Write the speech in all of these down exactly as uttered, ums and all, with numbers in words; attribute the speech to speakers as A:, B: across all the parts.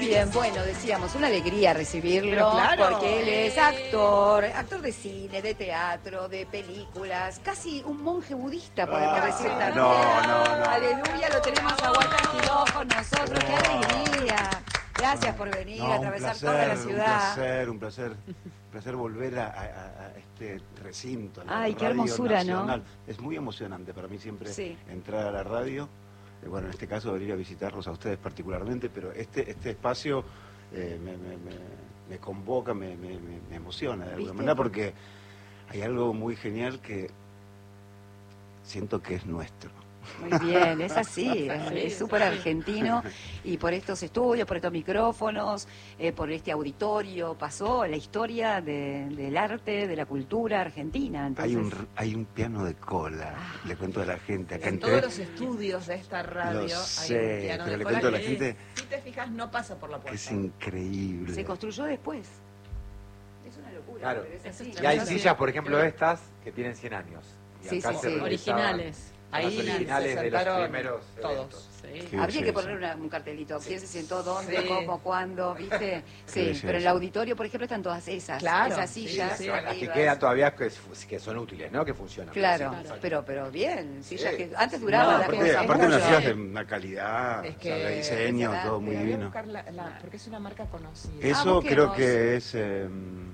A: bien, bueno, decíamos, una alegría recibirlo,
B: Pero claro.
A: porque él es actor, actor de cine, de teatro, de películas, casi un monje budista podemos
C: Ah,
A: decir también.
C: no, no, no.
A: Aleluya, lo tenemos a Walter Quiroz con nosotros, qué alegría. Gracias por venir
C: No,
A: a
C: un
A: atravesar
C: placer,
A: toda la ciudad.
C: Un placer, un placer, un placer volver a, a- a este recinto. La
A: Ay, qué
C: Radio
A: hermosura,
C: Nacional.
A: ¿no?
C: Es muy emocionante para mí siempre
A: Sí.
C: entrar a la radio. Eh, bueno, en este caso venir a visitarlos a ustedes particularmente, pero este, este espacio eh, me, me- me- me convoca, me, me- me- me emociona de alguna
A: ¿Viste?
C: manera, porque hay algo muy genial que siento que es nuestro.
A: Muy bien, es así, es- es súper argentino y por estos estudios, por estos micrófonos, eh, por este auditorio, pasó la historia de- del arte, de la cultura argentina. Entonces,
C: Hay un, r- hay un piano de cola, le cuento a la gente. Acá
B: En
C: entré,
B: todos los estudios de esta radio
C: Lo
B: hay
C: sé,
B: un piano
C: pero
B: de
C: le
B: cola
C: cuento a la
B: que,
C: gente
B: si te fijas, no pasa por la
C: que es
B: puerta.
C: increíble.
A: se construyó después. Es una locura,
D: Claro.
A: pero es así.
D: Y hay
A: ¿no?
D: sillas, por ejemplo, estas, que tienen cien años. Y
A: Sí,
D: acá
A: sí,
D: se
A: sí.
D: realizaban
E: Originales.
B: Ahí
D: las originales
B: se
D: de los
B: sentaron
D: primeros
B: todos.
D: eventos.
E: Sí.
C: Qué
A: Habría que
C: belleza.
A: poner una- un cartelito, quién se sentó, dónde,
B: Sí.
A: cómo, cuándo, ¿viste? Sí,
C: belleza.
A: pero en el auditorio, por ejemplo, están todas esas,
B: Claro,
A: esas
B: sí,
A: sillas.
B: sí,
D: Las que
A: arriba.
D: quedan todavía que, que son útiles, ¿no? Que funcionan.
A: Claro,
E: Claro.
A: pero pero bien, sillas
D: Sí.
A: que antes
C: No,
A: duraban las
C: aparte,
A: cosas
C: aparte una
A: mucho.
C: ciudad de una calidad,
B: Es
C: o
B: que
C: sea, de diseño,
A: es
C: todo muy
B: Pero voy a
C: divino.
B: buscar la- la- porque es una marca conocida.
A: Ah,
C: Eso
A: busquemos.
C: creo que es, eh,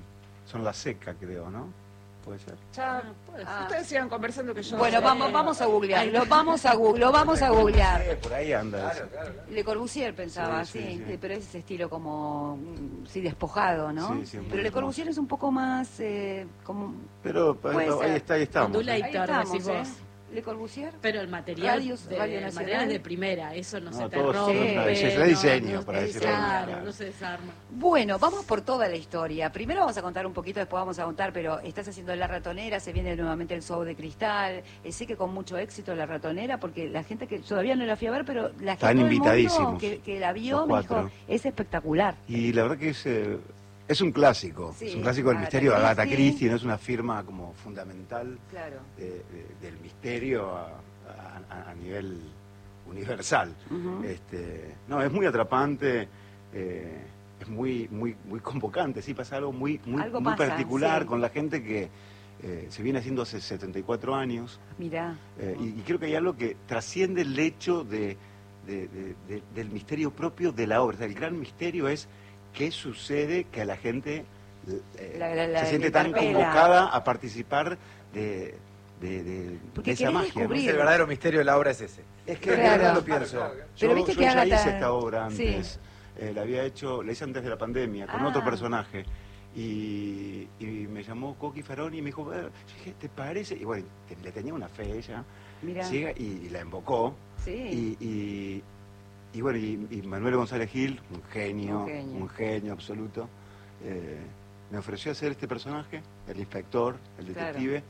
C: son la seca, creo, ¿no? Puede ser.
B: Ya,
E: Ah, puede ser.
A: Ah.
B: ustedes sigan conversando que yo...
A: Bueno,
B: sé.
A: vamos, vamos a googlear, lo vamos a, gu- lo vamos a googlear.
C: Sí, por ahí anda.
D: Claro, claro, claro.
A: Le Corbusier pensaba,
C: Sí,
A: sí,
C: sí, sí.
A: pero es ese estilo como, mm, sí, despojado, ¿no?
C: Sí, sí, muy
A: pero Le
C: hermoso.
A: Corbusier es un poco más, eh, como...
C: Pero
A: Puede
C: pero ahí
A: ser.
C: está, ahí estamos.
E: Ondula y-
A: Ahí
E: Editor,
A: estamos,
E: decís
A: ¿eh?
E: vos.
A: Le Corbusier.
E: Pero el material,
A: Radios-
E: de,
A: Radio
E: el
A: Nacional.
E: material es de primera, eso no,
C: No,
E: se te
C: todos
A: son
E: rompe.
A: una
C: belleza, es diseño, para decirlo de alguna
E: Claro,
C: manera.
E: no se desarma.
A: Bueno, vamos por toda la historia. Primero vamos a contar un poquito, después vamos a contar, pero estás haciendo La Ratonera, se viene nuevamente el show de Cristal. Eh, sé que con mucho éxito La Ratonera, porque la gente que todavía no la fui a ver, pero la
C: Están
A: gente del mundo
C: invitadísimos,
A: que, que la vio
C: los
A: me dijo,
C: cuatro.
A: es espectacular.
C: Y la verdad que es, eh, es un clásico,
A: Sí,
C: es un clásico del
A: Agatha
C: misterio de Agatha
A: Christie.
C: Christie, ¿no? Es una firma como fundamental
A: Claro.
C: de- de- del misterio a, a- a nivel universal.
A: Ujú.
C: Este, no, es muy atrapante, eh, es muy, muy, muy convocante, sí, pasa algo muy, muy,
A: Algo
C: muy
A: pasa,
C: particular
A: sí.
C: con la gente que eh, se viene haciendo hace setenta y cuatro años.
A: Mirá.
C: Eh, y, y creo que hay algo que trasciende el hecho de, de- de- de- del misterio propio de la obra. O sea, el gran misterio es qué sucede que a la gente eh,
A: La- la- la-
C: se siente
A: le
C: tan
A: interpela.
C: convocada a participar de, de- de-
A: Porque
C: de esa
A: querés
C: magia. ¿no?
A: descubrir.
D: El verdadero misterio de la obra es ese.
C: Es que
A: Claro.
C: de verdad lo pienso.
A: Pero
C: yo
A: viste
C: yo
A: que
C: ya
A: Agatha-
C: hice esta obra
A: Sí.
C: antes. Eh, la había hecho, la hice antes de la pandemia, con
A: Ah.
C: otro personaje. Y, y me llamó Coqui Faroni y me dijo, "Eh", yo dije, ¿te parece? Y bueno, te- le tenía una fe ella.
A: Mirá.
C: Llega y, y la invocó.
A: Sí.
C: Y, y, y bueno, y, y Manuel González Gil, un genio,
A: Un genio.
C: un genio absoluto, eh, me ofreció hacer este personaje, el inspector, el
A: Claro.
C: detective,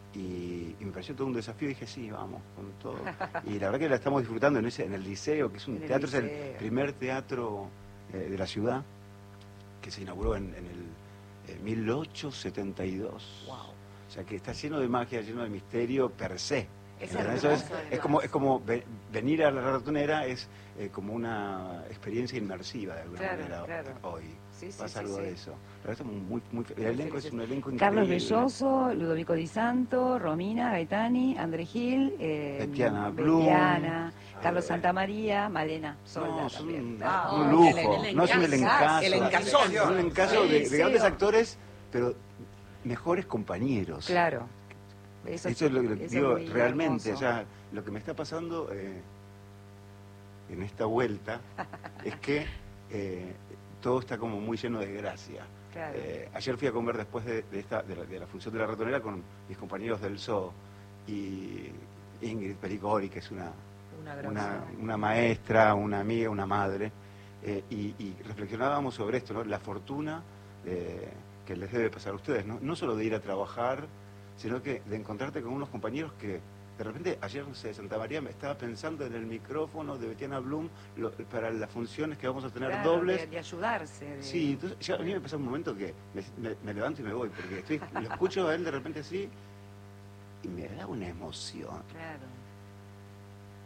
C: y, y me pareció todo un desafío. Y dije, sí, vamos, con todo. Y la verdad que la estamos disfrutando en, ese, en el liceo, que es un
A: En el
C: teatro, es el
A: liceo.
C: primer teatro eh, de la ciudad, que se inauguró en, en el eh, mil ochocientos setenta y dos.
A: Wow.
C: O sea que está lleno de magia, lleno de misterio per se.
A: Es
C: ¿Entendés?
A: hermoso,
C: Eso es,
A: además.
C: es como, es como ve- venir a la ratonera es eh, como una experiencia inmersiva de alguna
A: Claro,
C: manera
A: claro.
C: hoy.
A: Sí, sí,
C: Pasa
A: sí,
C: algo
A: sí.
C: de eso. La verdad estamos muy, muy, el elenco es un elenco increíble.
A: Carlos Belloso, Ludovico Di Santo, Romina Gaetani, André Gil, eh,
C: Betiana Blum.
A: Betiana,
C: A
A: Carlos
C: ver.
A: Santamaría, Malena
C: No,
A: Solda
C: son
A: también.
C: un,
B: Ah,
C: un
B: el-
C: lujo.
E: el
C: no es un
E: encaso.
C: elencazo.
B: El encasón.
C: Es un encaso
A: Sí,
C: de, de
A: sí.
C: grandes actores, pero mejores compañeros.
A: Claro. Eso,
C: Eso es lo que
A: eso
C: digo
A: muy
C: realmente. O
A: hermoso.
C: sea, lo que me está pasando eh, en esta vuelta es que eh, todo está como muy lleno de gracia.
A: Claro.
C: Eh, ayer fui a comer después de, de esta, de, la, de la función de la ratonera con mis compañeros del Z O y Ingrid Pericori, que es una,
B: Una grosa.
C: una, una maestra, una amiga, una madre, eh, y, y reflexionábamos sobre esto, ¿no? La fortuna eh, que les debe pasar a ustedes, ¿no? No solo de ir a trabajar, sino que de encontrarte con unos compañeros que de repente, ayer, no sé, Santa María me estaba pensando en el micrófono de Betiana Blum lo- para las funciones que vamos a tener
A: Claro,
C: dobles.
A: de, de ayudarse. de-
C: Sí, entonces ya a mí me pasa un momento que me, me- me levanto y me voy, porque estoy, lo escucho a él de repente así y me da una emoción.
A: Claro.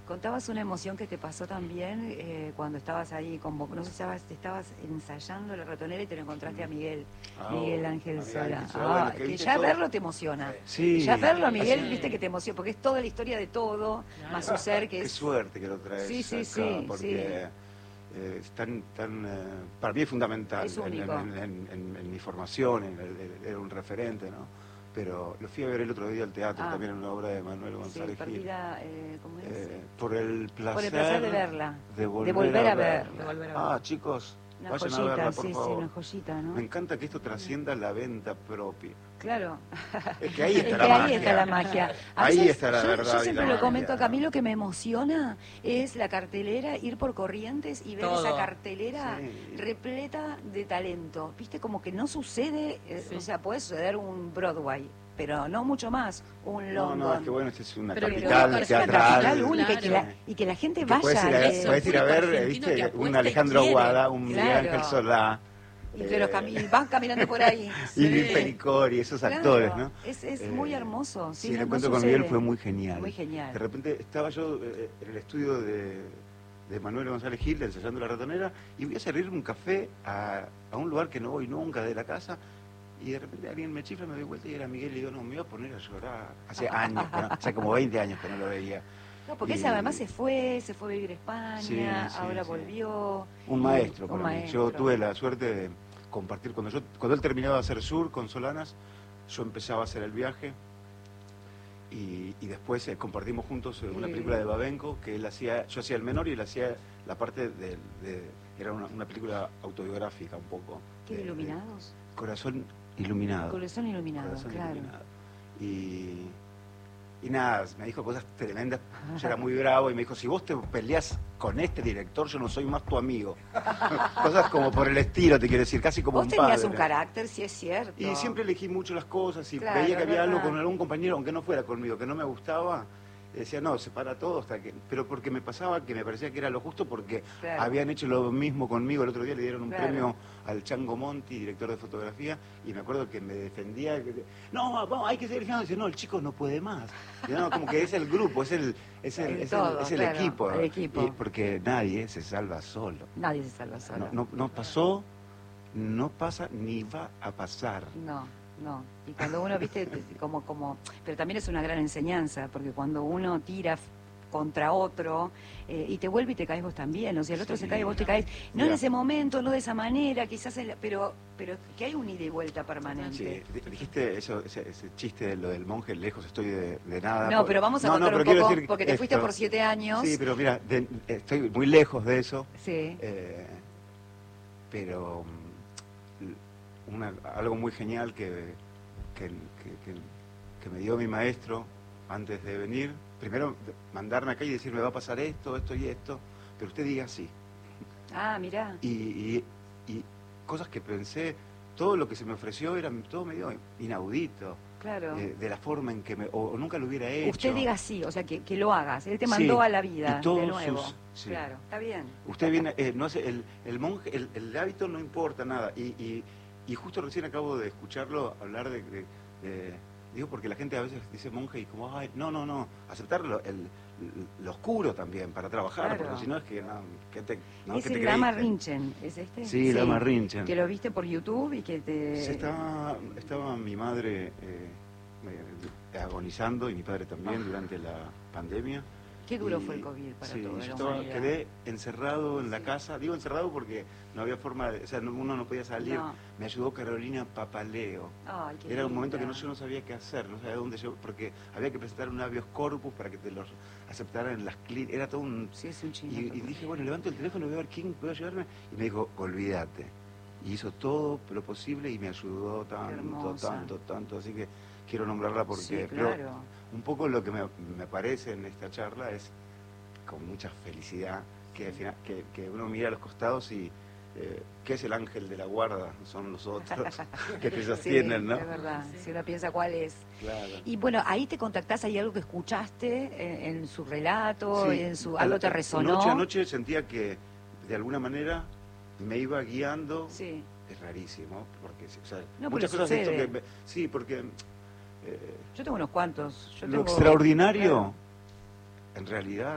A: Contabas una emoción que te pasó también eh, cuando estabas ahí, con vos, no sé si estabas, te estabas ensayando La Ratonera y te lo encontraste a Miguel,
C: Ah,
A: Miguel
C: oh,
A: Ángel
C: Miguel
A: Sola.
C: Ángel Sola,
A: Ah,
C: bueno, que
A: que
C: viste
A: ya
C: todo.
A: verlo te emociona.
C: Sí.
A: Ya verlo a Miguel,
E: Sí.
A: viste que te emociona, porque es toda la historia de todo,
E: Claro.
A: más su ser que
C: Qué
A: es...
C: suerte que lo traes
A: Sí, sí,
C: acá,
A: sí,
C: porque eh, es tan, tan, eh, para mí es fundamental
A: Es
C: en,
A: único.
C: en- en- en- en mi formación, en el- el- era un referente, ¿no? Pero lo fui a ver el otro día al teatro,
A: Ah.
C: también en una obra de Manuel
A: Sí,
C: González Gil.
A: partida, eh, ¿cómo es?
C: Eh, por el placer,
A: Por el placer de verla,
C: de volver,
A: de volver a
C: a
A: ver.
B: De volver a
C: Ah,
B: ver.
C: chicos,
A: Una
C: vayan a
A: joyita,
C: verla, por
A: sí, sí,
C: favor.
A: una joyita, ¿no?
C: Me encanta que esto trascienda la venta propia.
A: Claro.
C: Es que ahí está
A: Es
C: la
A: que
C: magia.
A: ahí está la magia. A
C: Ahí
A: veces,
C: está la
A: yo,
C: verdad
A: Yo
C: y
A: siempre
C: la
A: lo
C: magia,
A: comento que a mí
C: ¿no?
A: lo que me emociona es la cartelera, ir por Corrientes y ver
B: Todo.
A: esa cartelera
C: Sí.
A: repleta de talento. Viste, como que no sucede, eh,
E: Sí.
A: o sea, puede suceder un Broadway, pero no mucho más, un
C: No,
A: London.
C: no, es que bueno, esta es una
E: Pero
C: capital
A: es una
C: teatral.
A: capital única y, que
E: Claro.
A: la, y que la gente
C: Que
A: vaya
C: puedes ir a,
A: a
E: eso,
C: puedes ir a
E: público
C: ver,
E: argentino que
C: viste,
E: apuesta
C: un
E: y
C: Alejandro
E: quiere.
C: Aguada, un Miguel
A: Claro.
C: Ángel Solá.
A: y que los
C: eh,
A: cami- van caminando por ahí.
C: y
A: Sí.
C: Luis Pericori, esos
A: Claro,
C: actores, ¿no?
A: Es, es
C: Eh,
A: muy hermoso. Sí,
C: Sí, el
A: no- no
C: encuentro con
A: sucede.
C: Miguel fue muy genial.
A: Muy genial.
C: De repente estaba yo eh, en el estudio de, de Manuel González Gil, ensayando La Ratonera, y voy a servir un café a, a un lugar que no voy nunca de la casa, y de repente alguien me chifla, me doy vuelta y era Miguel, y digo, no, me iba a poner a llorar. Hace años, que no- hace como veinte años que no lo veía.
A: No, porque
C: Y-
A: ese además se fue, se fue a vivir a España,
C: Sí, sí,
A: ahora
C: sí.
A: volvió.
C: Un
A: y-
C: maestro
A: un
C: para mí.
A: maestro.
C: Yo tuve la suerte de compartir, cuando yo cuando él terminaba de hacer Sur con Solanas, yo empezaba a hacer el viaje y, y después eh, compartimos juntos eh, una
A: Sí.
C: película de Babenco que él hacía, yo hacía el menor y él hacía la parte de, de- era una, una película autobiográfica un poco.
A: ¿Qué
C: de- de
A: iluminados?
C: Corazón iluminado.
A: Corazón iluminado,
C: Corazón
A: claro.
C: iluminado. Y, y nada, me dijo cosas tremendas. Yo era muy bravo y me dijo, si vos te peleás con este director, yo no soy más tu amigo. Cosas como por el estilo, te quiero decir, casi como
A: Vos
C: un
A: tenías
C: padre.
A: un carácter, sí es cierto.
C: Y siempre elegí mucho las cosas y
A: Claro,
C: veía que
A: es
C: había algo
A: verdad.
C: con algún compañero, aunque no fuera conmigo, que no me gustaba. Decía, no, separa todo hasta que... Pero porque me pasaba que me parecía que era lo justo porque
A: Claro.
C: habían hecho lo mismo conmigo. El otro día le dieron un
A: Claro.
C: premio al Chango Monti, director de fotografía, y me acuerdo que me defendía. Que, no, vamos, hay que seguir filmando. Dice, no, el chico no puede más. Y no, como que es el grupo, es el, es el,
A: El
C: es
A: todo,
C: el, es el
A: claro,
C: equipo.
A: el equipo.
C: Y porque nadie se salva solo.
A: Nadie se salva solo.
C: No, no, no pasó, no pasa, ni va a pasar.
A: No, no. Y cuando uno, viste, te- como, como, pero también es una gran enseñanza, porque cuando uno tira f- contra otro eh, y te vuelve y te caes vos también, o sea, el otro
C: Sí.
A: se cae y vos te caes, no en
C: Mira.
A: ese momento, no de esa manera, quizás, en la- pero, pero que hay un ida y vuelta permanente.
C: Sí, di- dijiste eso, ese, ese chiste de lo del monje, lejos estoy de, de nada.
A: No,
C: Por-
A: pero vamos a
C: No, no,
A: contar
C: pero
A: un
C: quiero
A: poco,
C: decir
A: porque te fuiste
C: esto.
A: por siete años.
C: Sí, pero mira, de- estoy muy lejos de eso,
A: Sí.
C: eh, pero mm, una- algo muy genial que, que, que- que- que me dio mi maestro antes de venir, primero de- mandarme acá y decirme va a pasar esto, esto y esto, pero usted diga sí.
A: Ah, mirá.
C: Y, y- y cosas que pensé, todo lo que se me ofreció era todo medio inaudito.
A: Claro.
C: eh, de la forma en que me... O, o nunca lo hubiera hecho.
A: Usted diga sí, o sea, que, que lo hagas. Él te
C: Sí,
A: mandó a la vida
C: y todos
A: de nuevo.
C: sus- sí.
A: Claro, está bien.
C: Usted viene, eh, no sé, el, el monje, el, el hábito no importa nada. Y, y, y justo recién acabo de escucharlo hablar de, de- de- digo, porque la gente a veces dice monje y como, ay, no, no, no, aceptarlo, el, lo oscuro también para trabajar,
A: Claro.
C: porque si no es que, no, que te, no,
A: Es
C: que te
A: el Lama
C: creíste.
A: Rinchen, ¿es este?
C: Sí, Lama Rinchen.
A: Que lo viste por YouTube y que te...
C: Se estaba, estaba mi madre eh, eh, agonizando y mi padre también durante la pandemia.
A: Qué duro
C: Y-
A: fue el COVID para
C: sí,
A: toda
C: yo
A: la
C: estaba-
A: humanidad.
C: quedé encerrado en la
A: Sí.
C: casa, digo encerrado porque no había forma de, o sea, no- uno no podía salir.
A: No.
C: Me ayudó Carolina Papaleo.
A: Ay, qué
C: Era un momento que
A: linda.
C: no, yo no sabía qué hacer, no sabía dónde yo, porque había que presentar un habeas corpus para que te los aceptaran en las clínicas, era todo un...
A: Sí, es un chino.
C: Y, y dije, bueno, levanto el teléfono, voy a ver quién puede ayudarme. Y me dijo, olvídate. Y hizo todo lo posible y me ayudó tanto,
A: hermosa.
C: tanto, tanto. Así que quiero nombrarla porque...
A: Sí,
C: pero
A: claro.
C: un poco lo que me, me parece en esta charla es, con mucha felicidad, que, al final- que, que uno mira a los costados y... Eh, ¿qué es el ángel de la guarda? Son los otros que te
A: Sí,
C: sostienen, ¿no?
A: es verdad. Si uno piensa cuál es.
C: Claro.
A: Y bueno, ahí te contactás, hay algo que escuchaste en, en su relato,
C: Sí,
A: en su
C: a
A: algo
C: la-
A: te resonó.
C: Noche a noche sentía que de alguna manera me iba guiando.
A: Sí.
C: Es rarísimo, porque o sea,
A: No,
C: muchas
A: pero
C: cosas he hecho
A: sucede.
C: que me- sí, porque eh,
A: Yo tengo unos cuantos. Yo
C: lo
A: tengo-
C: extraordinario
A: Claro.
C: en realidad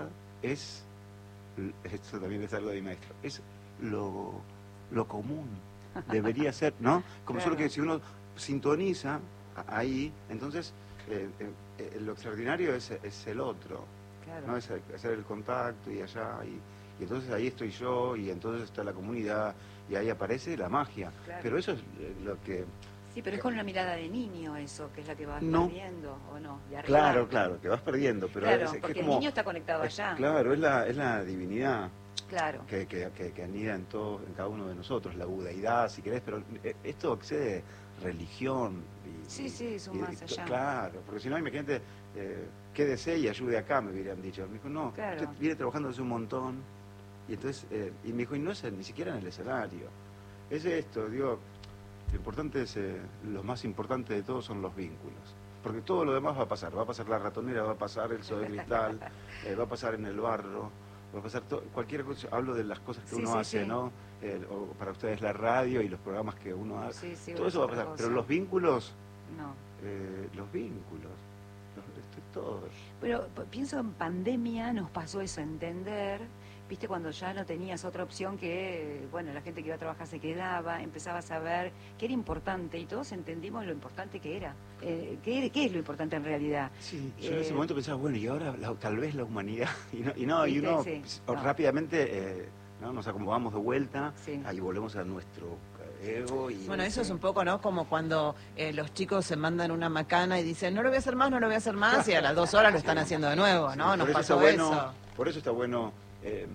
C: es, esto también es algo de mi maestro, es lo, lo común, debería ser, ¿no? Como
A: Claro.
C: solo que si uno sintoniza a- ahí, entonces eh, eh, eh, lo extraordinario es, es el otro,
A: Claro.
C: ¿no? Es hacer el contacto y allá, y, y entonces ahí estoy yo, y entonces está la comunidad, y ahí aparece la magia.
A: Claro.
C: Pero eso es eh, lo que...
A: Sí, pero es con una mirada de niño eso, que es la que vas
C: No.
A: perdiendo, ¿o no? De arriba.
C: Claro, claro, que vas perdiendo, pero
A: Claro,
C: es, es que
A: porque
C: es como...
A: el niño está conectado
C: es-
A: allá.
C: Claro, es la, es la divinidad
A: Claro.
C: que, que, que, que anida en, todo, en cada uno de nosotros, la budeidad, si querés, pero eh, esto excede religión. Y,
A: Sí, sí, es un
C: y-
A: más
C: y-
A: allá.
C: Claro, porque si no, imagínate, eh, quédese y ayude acá, me hubieran dicho. Me dijo, no,
A: Claro.
C: usted viene trabajando hace un montón. Y entonces, eh, y me dijo, y no es ni siquiera en el escenario. Es esto, digo, lo importante es, eh, lo más importante de todo son los vínculos. Porque todo lo demás va a pasar, va a pasar la ratonera, va a pasar el sol de cristal, eh, va a pasar en el barro, va a pasar todo, cualquier cosa, hablo de las cosas que
A: Sí,
C: uno
A: sí,
C: hace,
A: sí.
C: ¿no? El- o para ustedes la radio y los programas que uno hace,
A: Sí, sí,
C: todo
A: es
C: eso va a
A: otra
C: pasar,
A: cosa.
C: pero los vínculos,
A: No.
C: eh, los vínculos, los- esto es todo.
A: Pero p- pienso en pandemia nos pasó eso, entender, viste, cuando ya no tenías otra opción que, bueno, la gente que iba a trabajar se quedaba, empezabas a ver que era importante y todos entendimos lo importante que era. Eh, ¿qué, ¿Qué es lo importante en realidad?
C: Sí, yo en ese
A: Eh,
C: momento pensaba, bueno, y ahora la- tal vez la humanidad, y no, y, no, y
A: ¿Viste?
C: uno
A: Sí,
C: pues,
A: no.
C: rápidamente eh, ¿no? nos acomodamos de vuelta,
A: Sí.
C: ahí volvemos a nuestro ego. Y,
B: Bueno, eso es un poco, ¿no? Como cuando eh, los chicos se mandan una macana y dicen, no lo voy a hacer más, no lo voy a hacer más, y a las dos horas lo están haciendo de nuevo,
C: Sí,
B: ¿no?
C: por
B: Nos
C: eso
B: pasó
C: está bueno,
B: eso.
C: Por eso está bueno eh,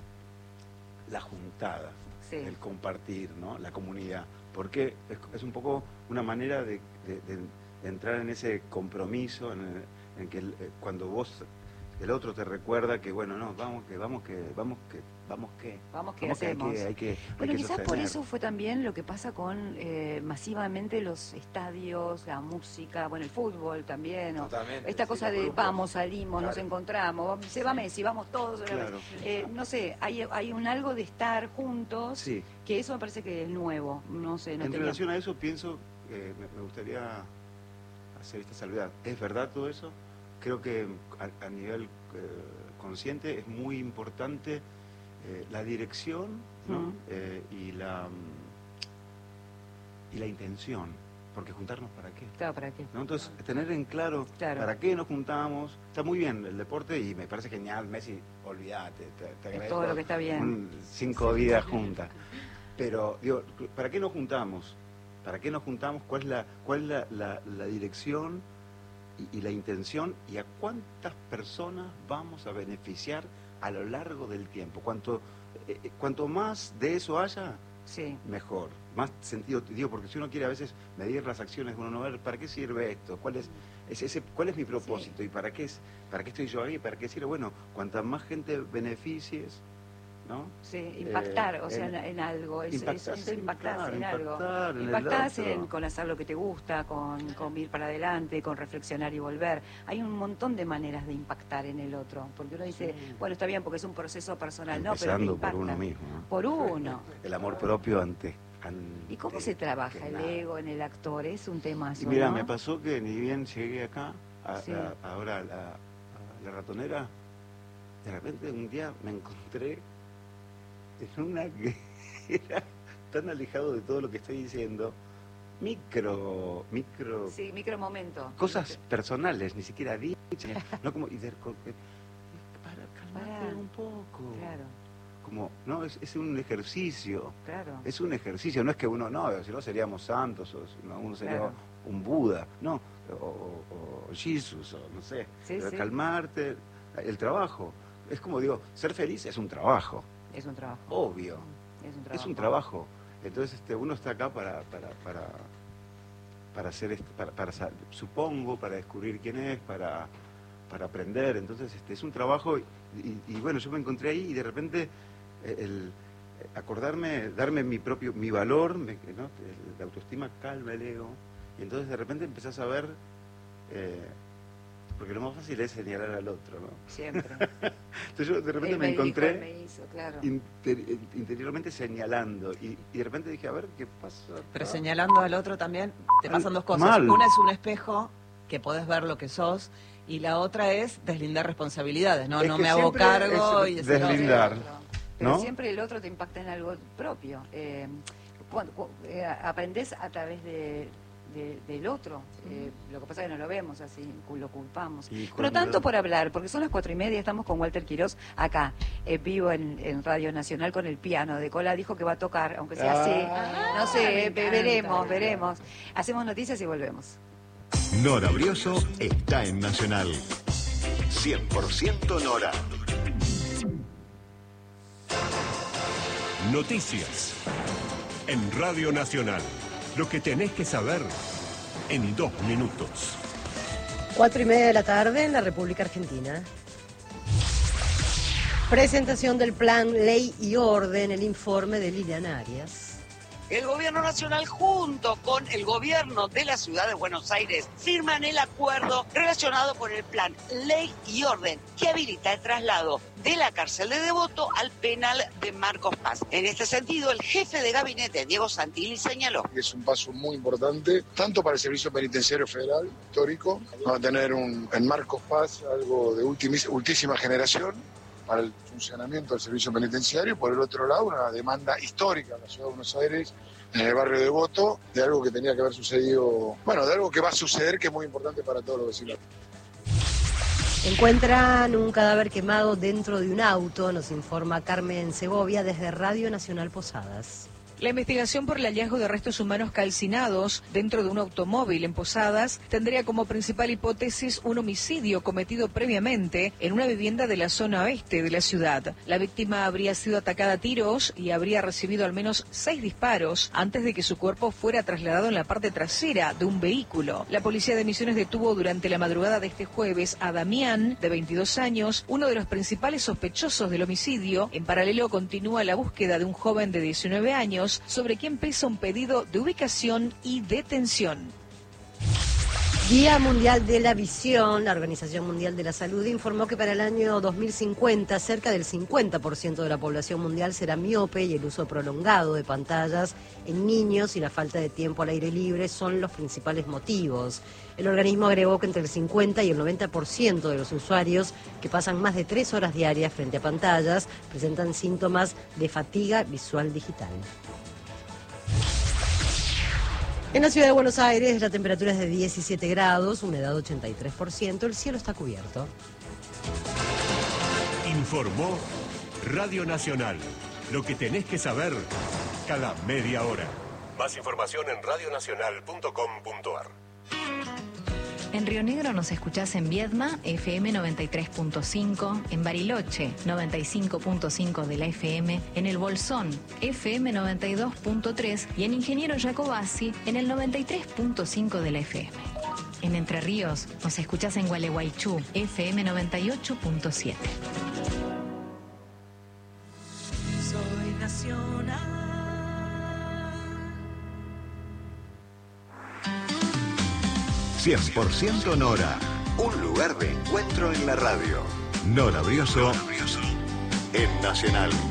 C: la juntada,
A: Sí.
C: el compartir, ¿no? La comunidad, porque es, es un poco una manera de, de- de- de entrar en ese compromiso, en, el- en que el- eh, cuando vos, el otro te recuerda que, bueno, no, vamos que, vamos que, vamos que, vamos que,
A: Vamos, ¿qué
C: vamos que hay
A: hacemos?
C: que, hay que, hay
A: Bueno,
C: que
A: quizás por
C: sostener.
A: eso fue también lo que pasa con eh, masivamente los estadios, la música, bueno, el fútbol también, ¿no?
D: Totalmente,
A: Esta
D: sí,
A: cosa
D: los
A: de
D: grupos.
A: vamos, salimos, nos
D: Claro.
A: encontramos, se va Messi, vamos todos.
C: Claro.
A: Eh, no sé, hay, hay un algo de estar juntos,
C: Sí.
A: que eso me parece que es nuevo, no sé, no
C: En
A: tenía...
C: relación a eso pienso, eh, me, me gustaría hacer esta salvedad. ¿Es verdad todo eso? Creo que a, a nivel eh, consciente es muy importante eh, la dirección, ¿no?
A: Mm.
C: Eh, y la mm, y la intención, porque juntarnos para qué.
A: Claro, ¿para qué?
C: ¿No? Entonces, tener en claro,
A: Claro.
C: para qué nos juntamos. Está muy bien el deporte y me parece genial. Messi, olvídate, te, te agradezco.
A: todo lo que está bien.
C: un- cinco vidas juntas. Pero, digo, ¿para qué nos juntamos? ¿Para qué nos juntamos? ¿Cuál es la, cuál es la, la- la dirección y, y la intención? ¿Y a cuántas personas vamos a beneficiar a lo largo del tiempo? Cuanto, eh, eh, cuanto más de eso haya,
A: Sí,
C: mejor, más sentido, digo, porque si uno quiere a veces medir las acciones de uno, no ver para qué sirve esto, cuál es, es ese, cuál es mi propósito y para qué es, para qué estoy yo ahí, para qué sirve, bueno, cuanta más gente beneficies, ¿no?
A: sí, impactar, o sea,
C: en-
A: en, en algo, es,
C: impactar,
A: es, es
C: sí,
A: impactarse
C: claro,
A: en algo.
C: impactar en el
A: Impactás
C: otro.
A: en, con hacer lo que te gusta, con, con ir para adelante, con reflexionar y volver. Hay un montón de maneras de impactar en el otro, porque uno dice,
C: Sí.
A: bueno, está bien porque es un proceso personal, no, pero te
C: Empezando por
A: impacta.
C: uno mismo, ¿no?
A: Por uno.
C: El amor propio ante... ante
A: ¿Y cómo se trabaja
C: que
A: el
C: nada.
A: ego en el actor? Es un tema
C: Y mira,
A: ¿no?
C: me pasó que ni bien llegué acá, a-
A: Sí.
C: a- ahora a la, a la ratonera, de repente un día me encontré en una que era tan alejado de todo lo que estoy diciendo, micro, micro,
A: Sí, micromomento.
C: cosas personales, ni siquiera dichas, no como, y de, co- eh, para calmarte
A: Pará.
C: un poco,
A: Claro,
C: como, no, es, es un ejercicio.
A: claro.
C: Es un ejercicio, no es que uno, no, si no seríamos santos, o si no, uno sería
A: Claro.
C: un Buda, no, o, o, o Jesús, o no sé,
A: Sí,
C: pero
A: sí.
C: calmarte, el trabajo, es como digo, ser feliz es un trabajo,
A: Es un trabajo.
C: obvio,
A: Es un trabajo.
C: es un trabajo, entonces este, uno está acá para, para, para, para hacer, esto, para, para sa- supongo, para descubrir quién es, para, para aprender, entonces este, es un trabajo, y, y- y bueno, yo me encontré ahí y de repente eh, el acordarme, darme mi propio, mi valor, me- ¿no? La autoestima calma el ego, y entonces de repente empezás a ver, eh, porque lo más fácil es señalar al otro, ¿no?
A: Siempre.
C: Entonces yo de repente
A: Él
C: me
A: dijo,
C: encontré
A: él me hizo, claro.
C: inter- interiormente señalando, y, y de repente dije, a ver, ¿qué pasa?
B: Pero
C: acá?
B: señalando al otro también, te
C: Al-
B: pasan dos cosas.
C: mal.
B: Una es un espejo, que podés ver lo que sos, Y la otra es deslindar responsabilidades, ¿no?
C: Es
B: No
C: que
B: me hago
C: siempre
B: cargo
C: es
B: y decir,
C: deslindar.
A: Pero
C: ¿no?
A: siempre el otro te impacta en algo propio. Eh, cuando, cu- eh, aprendés a través de, de- del otro. Eh, lo que pasa es que no lo vemos así, cu- lo culpamos.
C: Y
A: Pero
C: cuando-
A: tanto por hablar, porque son las cuatro y media, estamos con Walter Quirós acá, en vivo en, en Radio Nacional con el piano. De Cola dijo que va a tocar, aunque sea así.
C: Ah,
A: No sé,
E: me
A: ve-
E: encanta.
A: veremos, veremos. Hacemos noticias y volvemos.
F: Nora Brioso está en Nacional. cien por ciento Nora.
G: Noticias. En Radio Nacional. Lo que tenés que saber en dos minutos.
H: Cuatro y media de la tarde en la República Argentina. Presentación del plan Ley y Orden, el informe de Lilian Arias.
I: El gobierno nacional junto con el gobierno de la ciudad de Buenos Aires firman el acuerdo relacionado con el plan Ley y Orden que habilita el traslado de la cárcel de Devoto al penal de Marcos Paz. En este sentido, el jefe de gabinete, Diego Santilli, señaló.
J: Es un paso muy importante, tanto para el Servicio Penitenciario Federal histórico, va a tener un, en Marcos Paz algo de ultimis- ultísima generación para el funcionamiento del servicio penitenciario, por el otro lado una demanda histórica en la ciudad de Buenos Aires, en el barrio de Devoto, de algo que tenía que haber sucedido, bueno, de algo que va a suceder que es muy importante para todos los vecinos.
H: Encuentran un cadáver quemado dentro de un auto, nos informa Carmen Segovia desde Radio Nacional Posadas.
K: La investigación por el hallazgo de restos humanos calcinados dentro de un automóvil en Posadas tendría como principal hipótesis un homicidio cometido previamente en una vivienda de la zona oeste de la ciudad. La víctima habría sido atacada a tiros y habría recibido al menos seis disparos antes de que su cuerpo fuera trasladado en la parte trasera de un vehículo. La policía de Misiones detuvo durante la madrugada de este jueves a Damián, de veintidós años, uno de los principales sospechosos del homicidio. En paralelo continúa la búsqueda de un joven de diecinueve años sobre quien pesa un pedido de ubicación y detención.
H: Día Mundial de la Visión, la Organización Mundial de la Salud informó que para el año dos mil cincuenta cerca del cincuenta por ciento de la población mundial será miope y el uso prolongado de pantallas en niños y la falta de tiempo al aire libre son los principales motivos. El organismo agregó que entre el cincuenta y el noventa por ciento de los usuarios que pasan más de tres horas diarias frente a pantallas presentan síntomas de fatiga visual digital. En la ciudad de Buenos Aires la temperatura es de diecisiete grados, humedad ochenta y tres por ciento, el cielo está cubierto.
G: Informó Radio Nacional. Lo que tenés que saber cada media hora. Más información en radio nacional punto com punto ar.
L: En Río Negro nos escuchás en Viedma, F M noventa y tres punto cinco, en Bariloche, noventa y cinco punto cinco de la F M, en El Bolsón, F M noventa y dos punto tres y en Ingeniero Jacobasi, en el noventa y tres punto cinco de la F M. En Entre Ríos nos escuchás en Gualeguaychú, F M noventa y ocho punto siete.
I: Soy nacional.
F: cien por ciento Nora. Un lugar de encuentro en la radio. Nora Brioso en Nacional.